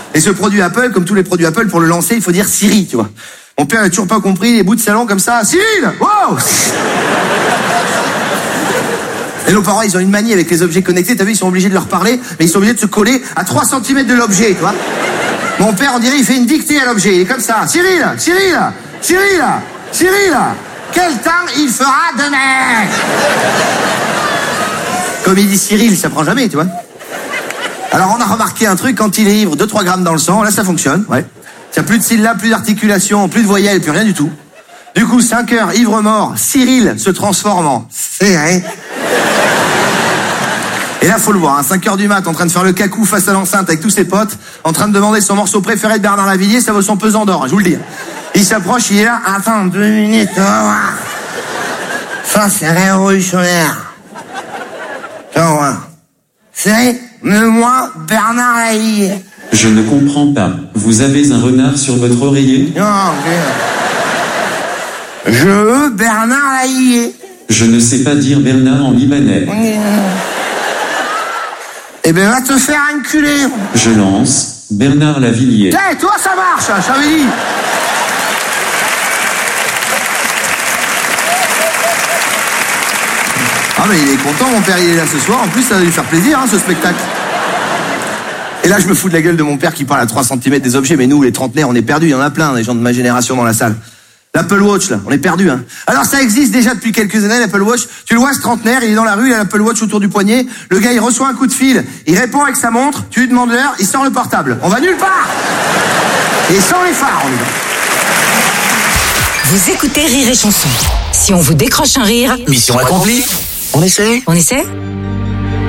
Et ce produit Apple, comme tous les produits Apple, pour le lancer, il faut dire Siri, tu vois. Mon père n'a toujours pas compris, les bouts de salon comme ça. Cyril! Wow! Et nos parents, ils ont une manie avec les objets connectés. T'as vu, ils sont obligés de leur parler, mais ils sont obligés de se coller à 3 cm de l'objet, tu vois. Mon père, on dirait, il fait une dictée à l'objet. Il est comme ça. Cyril! Cyril! Cyril! Cyril! Quel temps il fera demain? Comme il dit Cyril, ça prend jamais, tu vois. Alors, on a remarqué un truc, quand il est ivre, 2-3 grammes dans le sang, là, ça fonctionne, ouais. Il n'y a plus de syllabes, plus d'articulation, plus de voyelles, plus rien du tout. Du coup, 5 heures, ivre-mort, Cyril se transforme en Cyril. Et là, faut le voir, 5 heures du mat, en train de faire le cacou face à l'enceinte avec tous ses potes, en train de demander son morceau préféré de Bernard Lavilliers, ça vaut son pesant d'or, je vous le dis. Il s'approche, il est là, attends, 2 minutes, on va voir. Ça, c'est révolutionnaire. Tu vas voir. C'est moi, Bernard Lavilliers. Je ne comprends pas. Vous avez un renard sur votre oreiller? Non, je veux Bernard Lavilliers. Je ne sais pas dire Bernard en libanais. Eh ben, va te faire enculer. Je lance Bernard Lavilliers. Hey, toi, ça marche, je t'avais dit. Ah, mais il est content, mon père, il est là ce soir. En plus, ça va lui faire plaisir, ce spectacle. Et là, je me fous de la gueule de mon père qui parle à 3 cm des objets. Mais nous, les trentenaires, on est perdus. Il y en a plein, des gens de ma génération dans la salle. L'Apple Watch, là, on est perdus. Alors, ça existe déjà depuis quelques années, l'Apple Watch. Tu le vois, ce trentenaire, il est dans la rue, il a l'Apple Watch autour du poignet. Le gars, il reçoit un coup de fil. Il répond avec sa montre. Tu lui demandes l'heure, il sort le portable. On va nulle part. Et sans les phares, on y va. Vous écoutez Rire et Chanson. Si on vous décroche un rire, mission accomplie. On essaie? On essaie?